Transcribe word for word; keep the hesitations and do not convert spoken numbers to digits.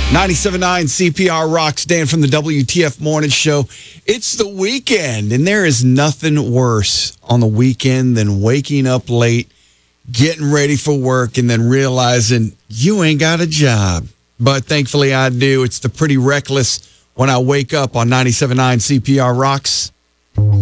ninety-seven point nine C P R Rocks, Dan from the W T F Morning Show. It's the weekend, and there is nothing worse on the weekend than waking up late, getting ready for work, and then realizing you ain't got a job. But thankfully I do. It's the Pretty Reckless when I wake up on ninety-seven point nine C P R Rocks.